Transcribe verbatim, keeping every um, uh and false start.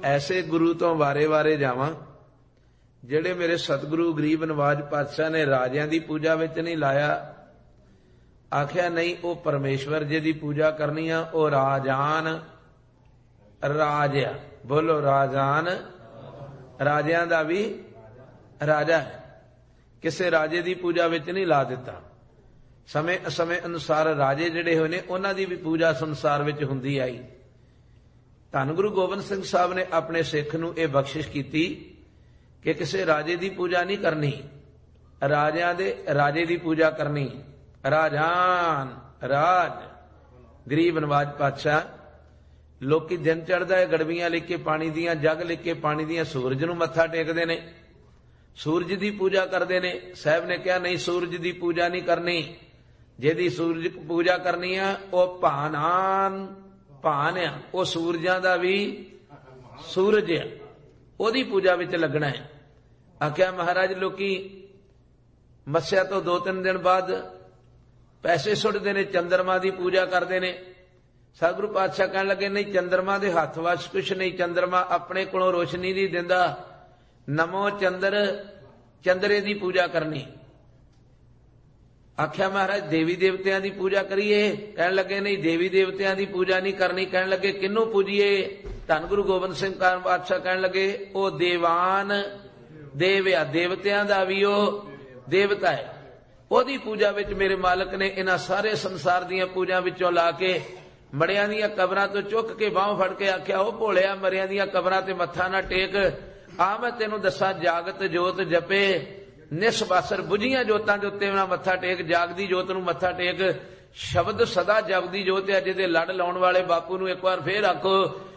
ऐसे गुरु तो वारे वारे जावां ਜਿਹੜੇ ਮੇਰੇ सतगुरु गरीब नवाज पातशाह ने राजियां दी पूजा विच नहीं लाया। आख्या नहीं, वो परमेश्वर जी की पूजा करनी आ, वो राजान राजा, बोलो राजान, राजियां दा भी राजा है, किसे राजे की पूजा विच नहीं ला दिता। समय समय अनुसार राजे जिहड़े होए ने उन्हां दी भी पूजा संसार विच हुंदी आई। धन गुरु गोबिंद सिंह साहब ने अपने सिख नूं इह बख्शिश कीती कि किसी राजे की पूजा नहीं करनी, राजियां दे राजे की पूजा करनी। राजान राज गरीब नवाज पातशाह, लोकी दिन चढ़दा है गड़बियां लेके पानी दियां, जग लेके पानी दियां सूरज नूं मत्था टेकदे ने, सूरज की पूजा करते ने। साहब ने कहा नहीं, सूरज की पूजा नहीं करनी, जिहदी सूरज पूजा करनी है वह भानान भान आ, वह सूरजां दा भी सूरज आ, ओदी पूजा विच लगना है। आख्या महाराज लोकी मस्या तो दो तीन दिन बाद पैसे सुटते ने, चंद्रमा की पूजा करते ने। सतगुरु पातशाह कहने लगे नहीं, चंद्रमा के हथ वश कुछ नहीं, चंद्रमा अपने कोलों रोशनी नहीं दिंदा, नमो चंद्र, चंद्रे की पूजा करनी। आख्या महाराज देवी देवतियां की पूजा करिए, कहने लगे नहीं देवी देवतियां की पूजा नहीं करनी। कहने लगे किन्नू पूजिए? धन गुरु गोबिंद सिंह पातशाह कहने लगे ओ देवान देव आ, देवतियां दा भी ओ देवता है, ओदी पूजा विच मेरे मालक ने इन्हां सारे संसार दीयां पूजा विचों ला के मरियां दीयां कबरां तो चुक के बाहों फड़ के आख्या ओ भोलिया मरियां दीयां कबरां ते मत्था ना टेक, आ मैं तेनों दसां जागत जोत जपे, निस बासर बुझियां जोतां दे उत्ते मत्था टेक, जागदी जोत नूं मत्था टेक। शब्द सदा जपदी जोत है, जिहदे लड़ लाउण वाले बापू नूं एक बार फिर आखो